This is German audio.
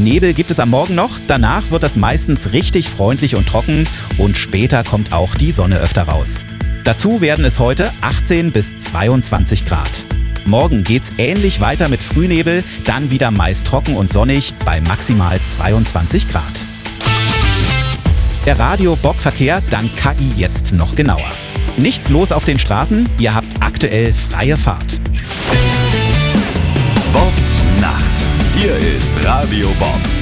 Nebel gibt es am Morgen noch, danach wird es meistens richtig freundlich und trocken und später kommt auch die Sonne öfter raus. Dazu werden es heute 18 bis 22 Grad. Morgen geht's ähnlich weiter mit Frühnebel, dann wieder meist trocken und sonnig bei maximal 22 Grad. Der Radio-Bob-Verkehr dank KI jetzt noch genauer. Nichts los auf den Straßen, ihr habt aktuell freie Fahrt. Bobs Nacht. Hier ist Radio Bob.